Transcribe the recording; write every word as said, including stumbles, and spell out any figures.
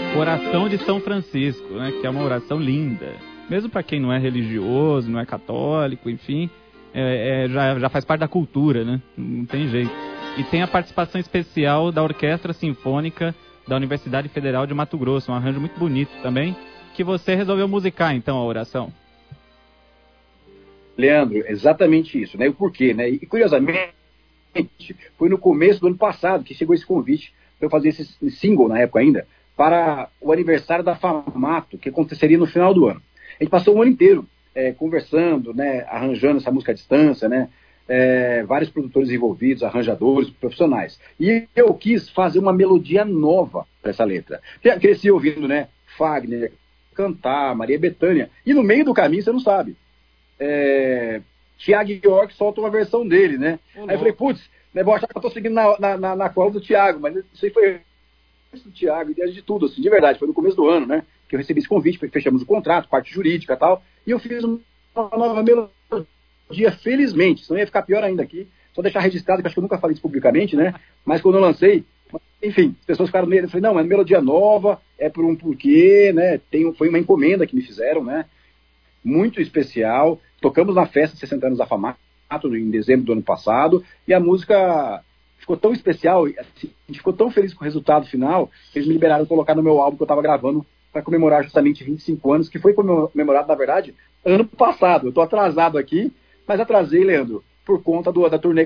Oração de São Francisco, né? Que é uma oração linda. Mesmo para quem não é religioso, não é católico, enfim, é, é, já, já faz parte da cultura, né? Não tem jeito. E tem a participação especial da Orquestra Sinfônica da Universidade Federal de Mato Grosso, um arranjo muito bonito também, que você resolveu musicar, então, a oração. Leandro, exatamente isso, né? E o porquê, né? E curiosamente, foi no começo do ano passado que chegou esse convite para eu fazer esse single, na época ainda, para o aniversário da FAMATO, que aconteceria no final do ano. A gente passou o ano inteiro é, conversando, né, arranjando essa música à distância, né, é, vários produtores envolvidos, arranjadores, profissionais. E eu quis fazer uma melodia nova para essa letra. Cresci ouvindo, né, Fagner cantar, Maria Bethânia, e no meio do caminho, você não sabe, é, Thiago York solta uma versão dele, né? Oh, aí eu falei, putz, né, vou achar que eu tô seguindo na, na, na, na cola do Thiago, mas isso aí foi do Thiago, ideia de tudo, assim, de verdade, foi no começo do ano, né, que eu recebi esse convite, fechamos o contrato, parte jurídica e tal, e eu fiz uma nova melodia, felizmente, senão ia ficar pior ainda aqui, só deixar registrado, que acho que eu nunca falei isso publicamente, né, mas quando eu lancei, enfim, as pessoas ficaram meio, eu falei, não, é melodia nova, é por um porquê, né, tem, foi uma encomenda que me fizeram, né, muito especial, tocamos na festa de sessenta anos da FAMATO, em dezembro do ano passado, e a música ficou tão especial, assim, a gente ficou tão feliz com o resultado final, que eles me liberaram de colocar no meu álbum que eu estava gravando para comemorar justamente vinte e cinco anos, que foi comemorado, na verdade, ano passado. Eu estou atrasado aqui, mas atrasei, Leandro, por conta do, da turnê